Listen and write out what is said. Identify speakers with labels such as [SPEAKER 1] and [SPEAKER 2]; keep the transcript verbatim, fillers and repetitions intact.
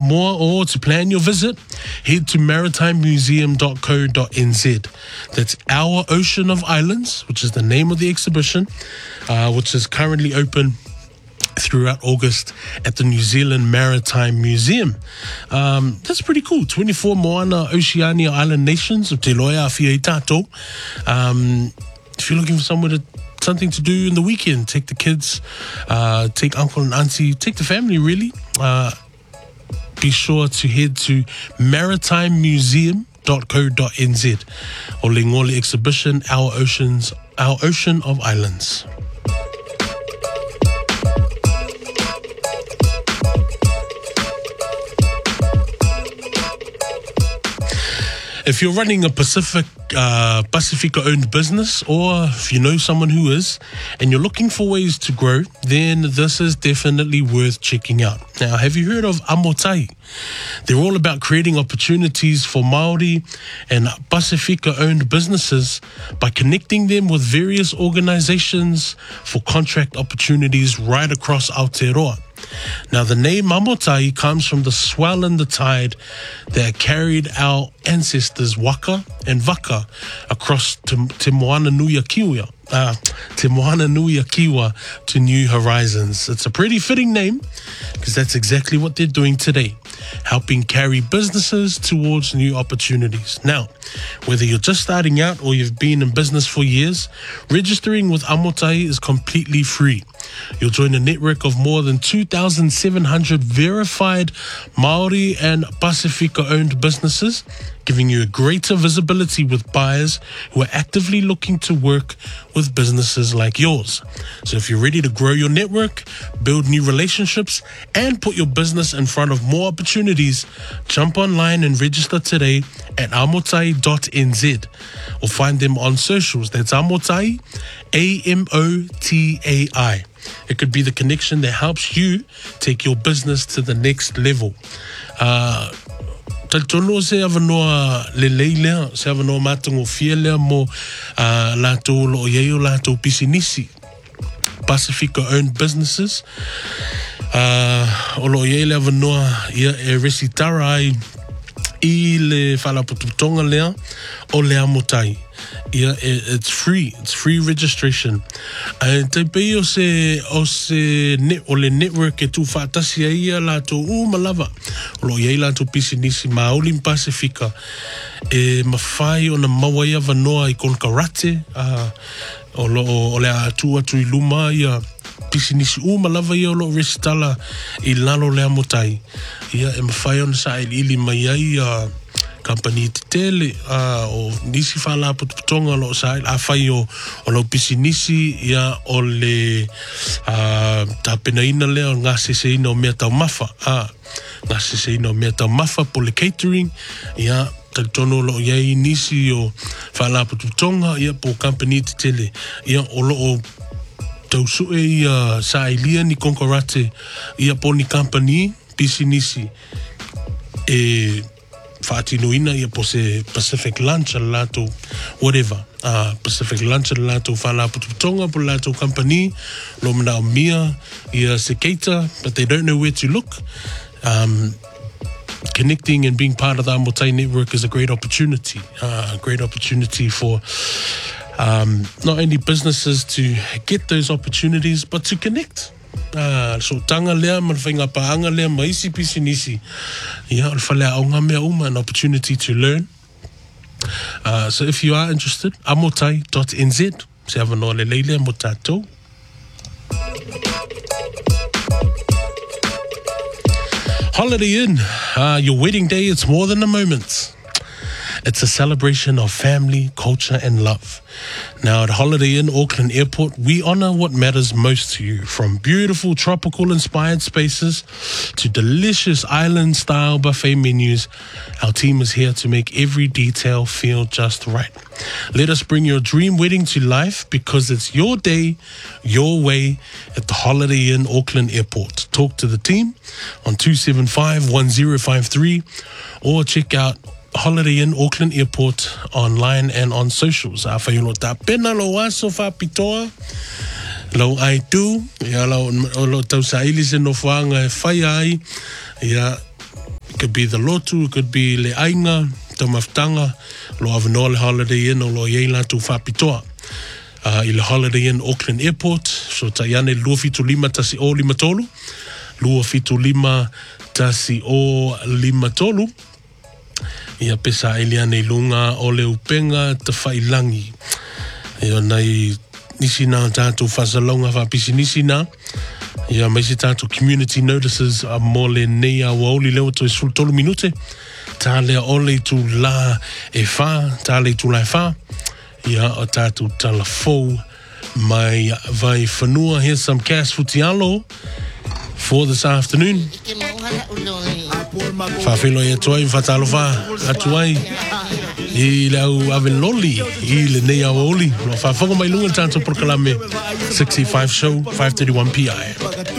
[SPEAKER 1] more or to plan your visit, head to maritime museum dot co dot n z. That's Our Ocean of Islands, which is the name of the exhibition, uh, which is currently open throughout August at the New Zealand Maritime Museum. Um, that's pretty cool. twenty-four Moana Oceania Island nations of Te Loia Awhia i tātou. Um, if you're looking for somewhere to something to do in the weekend, take the kids, uh, take uncle and auntie, take the family really. Uh, be sure to head to maritime museum dot co dot n z o le ngole exhibition Our Oceans, Our Ocean of Islands. If you're running a Pacific uh, Pacifica-owned business, or if you know someone who is, and you're looking for ways to grow, then this is definitely worth checking out. Now, have you heard of Amotai? They're all about creating opportunities for Māori and Pacifica-owned businesses by connecting them with various organizations for contract opportunities right across Aotearoa. Now, the name Amotai comes from the swell and the tide that carried our ancestors Waka and Vaka across Te, te Moana Nui a Kiwa, uh, Te Moana Nui a Kiwa to new horizons. It's a pretty fitting name because that's exactly what they're doing today, helping carry businesses towards new opportunities. Now, whether you're just starting out or you've been in business for years, registering with Amotai is completely free. You'll join a network of more than two thousand seven hundred verified Māori and Pacifica-owned businesses, giving you a greater visibility with buyers who are actively looking to work with businesses like yours. So if you're ready to grow your network, build new relationships, and put your business in front of more opportunities, jump online and register today at amotai dot n z or find them on socials. That's Amotai, A M O T A I. It could be the connection that helps you take your business to the next level. Uh, Talitono se avanoa lelei lea, se avanoa matango fia lea mo uh, lato lo yeo lato pisinisi. Pacifica-owned businesses. Uh, o lo yeo le avanoa ia e resitara ai I le whalapututonga lea o le Amotai. Yeah, it's free. It's free registration. Uh, te pei o se, o se net, o le network e tu whaatasi a ia lato o malawa. O lo iei lato pisinisi Maolim Pacifica. E mawhai o na mawaia vanoa I kon karate. Uh, o, lo, o le atu atu I luma ia pisinisi o malawa ia o lo resitala I lalo le Amotai. Ia e mawhai o na sa ili mai ai uh, company te tele uh, o nisi whala putonga lo sa a whai o, o lo pisinisi ia o le uh, tapena ina leo ngā sese ina o mea tau mafa uh, ngā sese ina o mea tau mafa po le catering ia talitono lo iei nisi o whala putonga ia po company te tele ia o lo o tau sue ia sa ilia ni konkorate ia po ni company pisinisi e whaatinoina ia po se Pacific Lunch a lato, whatever. Uh, Pacific Lunch a lato whalapututonga po lato company, lo mana o mia ia se keita, but they don't know where to look. Um, connecting and being part of the Amotai network is a great opportunity. Uh, a great opportunity for um, not only businesses to get those opportunities, but to connect. Uh, so tanga lea man whainga paanga lea maisi pisinisi ia o le whalea au ngā mea uma, an opportunity to learn. Uh, so if you are interested, amotai dot n z se avanoa le leile mo tātou. Holiday Inn, uh, your wedding day, it's more than a moment. It's a celebration of family, culture, and love. Now, at Holiday Inn Auckland Airport, we honor what matters most to you, from beautiful tropical-inspired spaces to delicious island-style buffet menus. Our team is here to make every detail feel just right. Let us bring your dream wedding to life, because it's your day, your way at the Holiday Inn Auckland Airport. Talk to the team on two seven five, one zero five three or check out Holiday Inn Auckland Airport online and on socials. A whai uno ta pena lo aso wha pitoa, lo ai tu, ia lo, lo tau sa ili se no whaanga e whai ai, ia could be the lotu, it could be le ainga, te maftanga, lo avanoa le Holiday Inn o lo yeila tu whapitoa. Uh, I le Holiday Inn Auckland Airport, so ta iane lua fitu lima tasi o lima tolu, lua fitu lima tasi o lima tolu, ia pesa eliane lunga o le upenga te whailangi. Ia nei nisi nā tātou whasalonga whapisi nisi nā, ia mai se tātou community notices a mo le nei a waoli leo to sul tolu minute, tā lea ole tu la e wha, tā le tu la e wha, ia o tātou tala fou mai vai whanua. Here's some cash futialo for this afternoon. Whawhelo e atuai, whatalo wha, atuai, i le au ave loli, i le nei au oli. Whawhonga mai lunga tātou por kalame, sixty-five show, five thirty-one P I.